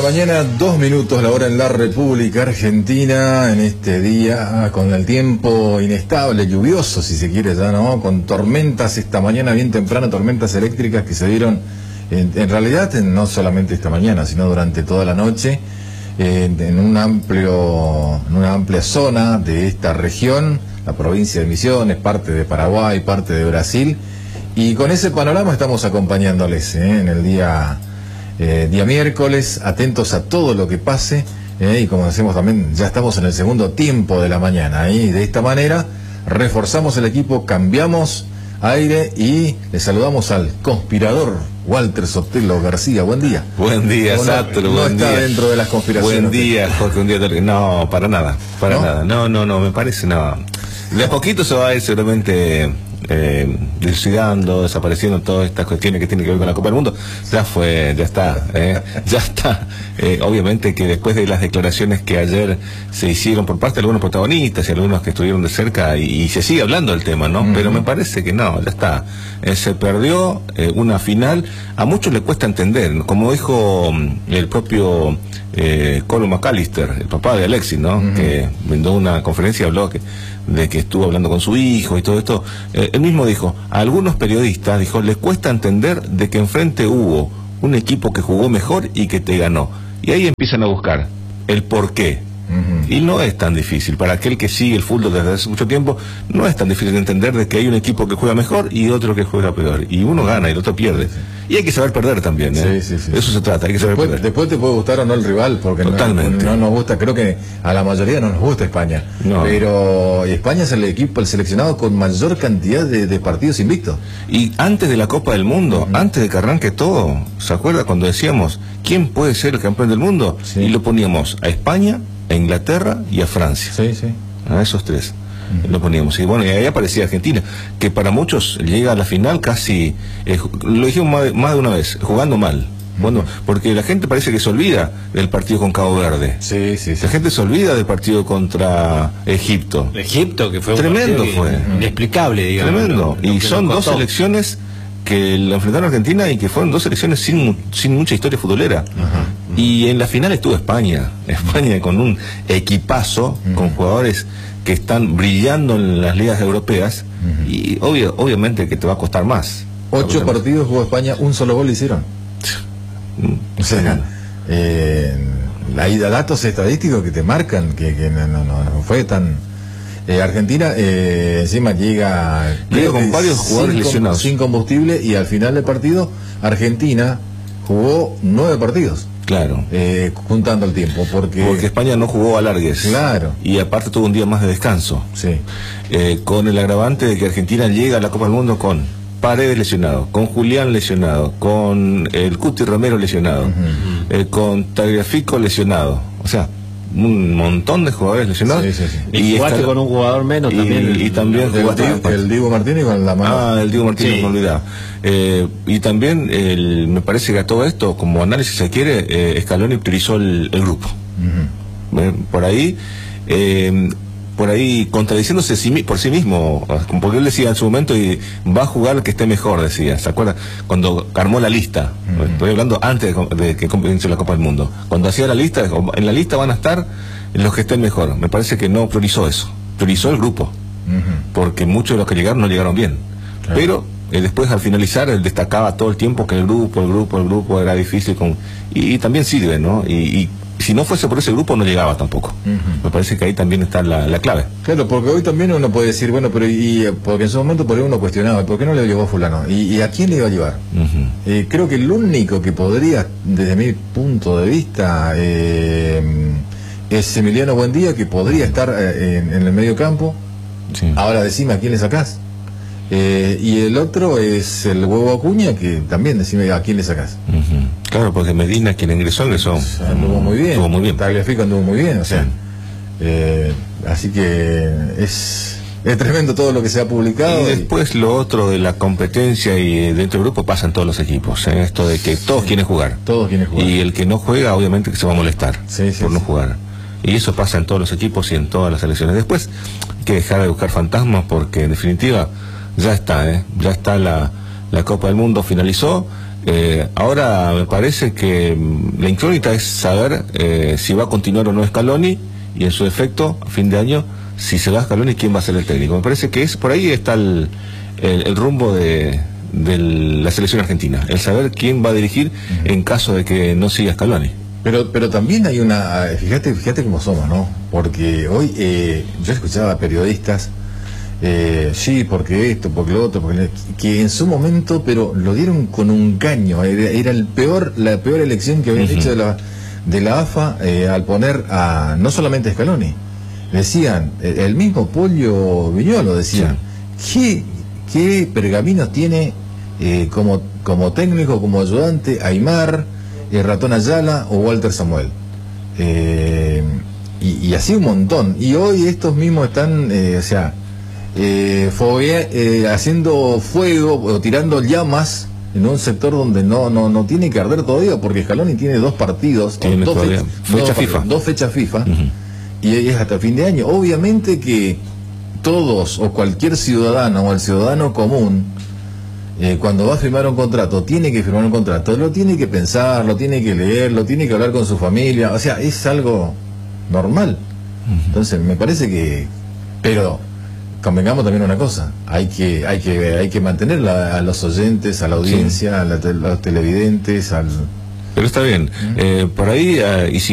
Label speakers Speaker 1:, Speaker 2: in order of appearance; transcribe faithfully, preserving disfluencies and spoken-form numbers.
Speaker 1: mañana, dos minutos la hora en la República Argentina, en este día con el tiempo inestable, lluvioso si se quiere ya, ¿no? Con tormentas esta mañana bien temprano, tormentas eléctricas que se dieron en, en realidad no solamente esta mañana, sino durante toda la noche, en, en un amplio, en una amplia zona de esta región, la provincia de Misiones, parte de Paraguay, parte de Brasil, y con ese panorama estamos acompañándoles ¿eh? en el día... Eh, día miércoles, atentos a todo lo que pase, eh, y como decimos también, ya estamos en el segundo tiempo de la mañana, y de esta manera reforzamos el equipo, cambiamos aire y le saludamos al conspirador Walter Sotelo García. Buen día.
Speaker 2: Buen día,
Speaker 1: no,
Speaker 2: Sátolo,
Speaker 1: no
Speaker 2: buen
Speaker 1: está
Speaker 2: día.
Speaker 1: dentro de las conspiraciones.
Speaker 2: Buen día, Jorge, un día de... No, para nada, para
Speaker 1: ¿No?
Speaker 2: nada. No, no, no, me parece no. De a poquito se va a ir seguramente eh, dilucidando, desapareciendo todas estas cuestiones que tienen que ver con la Copa del Mundo. Ya fue, ya está, eh, ya está. Eh, obviamente que después de las declaraciones que ayer se hicieron por parte de algunos protagonistas y algunos que estuvieron de cerca, y, y se sigue hablando del tema, ¿no? Uh-huh. Pero me parece que no, ya está. Eh, se perdió eh, una final. A muchos le cuesta entender, como dijo el propio eh, Colo McAllister, el papá de Alexis, ¿no? Uh-huh. Que brindó una conferencia y habló que de que estuvo hablando con su hijo y todo esto. Eh, él mismo dijo, a algunos periodistas, dijo, les cuesta entender de que enfrente hubo un equipo que jugó mejor y que te ganó. Y ahí empiezan a buscar el por qué. Uh-huh. Y no es tan difícil. Para aquel que sigue el fútbol desde hace mucho tiempo, no es tan difícil de entender de que hay un equipo que juega mejor y otro que juega peor. Y uno gana y el otro pierde. Y hay que saber perder también, ¿eh? Sí, sí, sí. Eso se trata, hay que saber
Speaker 1: después,
Speaker 2: perder.
Speaker 1: Después te puede gustar o no el rival, porque
Speaker 2: Totalmente.
Speaker 1: No, no nos gusta, creo que a la mayoría no nos gusta España.
Speaker 2: No.
Speaker 1: Pero España es el equipo, el seleccionado con mayor cantidad de, de partidos invictos.
Speaker 2: Y antes de la Copa del Mundo, uh-huh. antes de que arranque todo, ¿se acuerda cuando decíamos quién puede ser el campeón del mundo? Sí. Y lo poníamos a España, a Inglaterra y a Francia.
Speaker 1: Sí, sí.
Speaker 2: A esos tres. Uh-huh. Lo poníamos. Y bueno, y ahí aparecía Argentina, que para muchos llega a la final casi, eh, lo dijimos más de, más de una vez, jugando mal. Uh-huh. Bueno, porque la gente parece que se olvida del partido con Cabo Verde.
Speaker 1: Sí, sí, sí.
Speaker 2: La gente se olvida del partido contra Egipto.
Speaker 3: Egipto, que fue
Speaker 2: tremendo,
Speaker 3: un
Speaker 2: fue
Speaker 3: inexplicable, digamos.
Speaker 2: Tremendo.
Speaker 3: Lo, lo
Speaker 2: y son dos selecciones que la enfrentaron a Argentina y que fueron dos selecciones sin, sin mucha historia futbolera. Uh-huh. Y en la final estuvo España, España con un equipazo, uh-huh. con jugadores que están brillando en las ligas europeas, uh-huh. y obvio, obviamente que te va a costar más.
Speaker 1: Ocho partidos jugó España, un solo gol hicieron. O sea, eh, hay datos estadísticos que te marcan que, que no, no, no fue tan... Eh, Argentina eh, encima llega,
Speaker 2: llega con varios jugadores sin, lesionados,
Speaker 1: sin combustible, y al final del partido Argentina jugó nueve partidos.
Speaker 2: Claro.
Speaker 1: Eh, juntando el tiempo, porque...
Speaker 2: porque España no jugó alargues.
Speaker 1: Claro.
Speaker 2: Y aparte tuvo un día más de descanso.
Speaker 1: Sí.
Speaker 2: Eh, con el agravante de que Argentina llega a la Copa del Mundo con Paredes lesionado, con Julián lesionado, con el Cuti Romero lesionado, uh-huh. eh, con Tagliafico lesionado. O sea, un montón de jugadores lesionados.
Speaker 1: Sí, sí, sí.
Speaker 3: Y, y jugaste con un jugador menos
Speaker 2: y,
Speaker 3: también.
Speaker 2: Y, y también
Speaker 1: el,
Speaker 2: jugaste
Speaker 1: el, el Diego Martínez con la mano.
Speaker 2: Ah, el Diego Martínez,
Speaker 3: sí.
Speaker 2: me olvidaba. Eh, y también el, me parece que a todo esto, como análisis se quiere, eh, Scaloni utilizó el, el grupo. Uh-huh. eh, por ahí, eh, por ahí contradiciéndose sí, por sí mismo, porque él decía en su momento, y va a jugar el que esté mejor, decía. ¿Se acuerda? Cuando armó la lista, uh-huh. estoy hablando antes de, de que comience la Copa del Mundo. Cuando hacía la lista, en la lista van a estar los que estén mejor. Me parece que no priorizó eso, priorizó el grupo, uh-huh. porque muchos de los que llegaron no llegaron bien. Claro. Pero eh, después al finalizar él destacaba todo el tiempo que el grupo, el grupo, el grupo era difícil, con y, y también sirve, ¿no? Y, y si no fuese por ese grupo no llegaba tampoco. Uh-huh. Me parece que ahí también está la, la clave.
Speaker 1: Claro, porque hoy también uno puede decir, bueno, pero y porque en su momento por ahí uno cuestionaba, ¿por qué no le llevó a fulano? ¿Y, y a quién le iba a llevar? Uh-huh. Eh, creo que el único que podría, desde mi punto de vista, eh, es Emiliano Buendía, que podría estar eh, en, en el medio campo. Sí. Ahora decime a quién le sacás. Eh, y el otro es el Huevo Acuña, que también decime a quién le sacás.
Speaker 2: Uh-huh. Claro, porque Medina, quien ingresó, ingresó.
Speaker 1: O sea, anduvo muy bien.
Speaker 2: Estuvo muy bien.
Speaker 1: Tagliafico anduvo muy bien, o sea. Sí. Eh, así que es, es tremendo todo lo que se ha publicado.
Speaker 2: Y después y... lo otro de la competencia y dentro del grupo pasan todos los equipos. ¿eh? Esto de que todos sí. quieren jugar.
Speaker 1: Todos quieren jugar.
Speaker 2: Y el que no juega, obviamente que se va a molestar
Speaker 1: sí, sí,
Speaker 2: por no
Speaker 1: sí.
Speaker 2: jugar. Y eso pasa en todos los equipos y en todas las selecciones. Después hay que dejar de buscar fantasmas, porque en definitiva ya está, ¿eh? ya está la, la Copa del Mundo, finalizó. Eh, ahora me parece que mm, la incógnita es saber eh, si va a continuar o no Scaloni, y en su defecto, a fin de año, si se va Scaloni, quién va a ser el técnico. Me parece que es por ahí está el, el, el rumbo de, de la selección argentina, el saber quién va a dirigir uh-huh. en caso de que no siga Scaloni.
Speaker 1: Pero, pero también hay una, fíjate, fíjate cómo somos, ¿no? Porque hoy eh, yo escuchaba a periodistas, eh, sí, porque esto, porque lo otro, porque que en su momento, pero lo dieron con un caño, era, era el peor, la peor elección que habían uh-huh. hecho de la, de la A F A eh, al poner a no solamente a Scaloni, decían, el mismo Pollo Viñolo decía, sí. ¿qué, qué pergaminos tiene eh, como, como técnico, como ayudante, Aymar, eh, Ratón Ayala o Walter Samuel? Eh, y, y así un montón. Y hoy estos mismos están, eh, o sea, eh, fogue, eh, haciendo fuego o tirando llamas en un sector donde no no no tiene que arder todavía, porque Scaloni tiene dos partidos,
Speaker 2: tiene
Speaker 1: dos,
Speaker 2: todavía,
Speaker 1: fecha,
Speaker 2: fecha
Speaker 1: dos,
Speaker 2: FIFA.
Speaker 1: dos fechas FIFA,
Speaker 2: uh-huh.
Speaker 1: y es hasta fin de año. Obviamente que todos o cualquier ciudadano o el ciudadano común, eh, cuando va a firmar un contrato, tiene que firmar un contrato, lo tiene que pensar, lo tiene que leer, lo tiene que hablar con su familia, o sea, es algo normal. Uh-huh. Entonces, me parece que, pero convengamos también una cosa, hay que hay que hay que mantener la, a los oyentes, a la audiencia, sí. a, la, a los televidentes, al...
Speaker 2: Pero está bien, uh-huh. eh, por ahí, uh, y si